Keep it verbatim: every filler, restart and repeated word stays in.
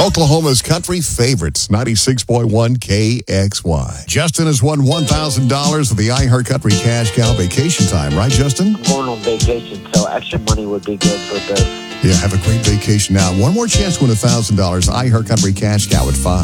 Oklahoma's country favorites, ninety-six point one K X Y. Justin has won one thousand dollars with the iHeart Country Cash Cow vacation time, right, Justin? I'm going on vacation, so extra money would be good for this. Yeah, have a great vacation now. One more chance to win one thousand dollars, iHeart Country Cash Cow at five.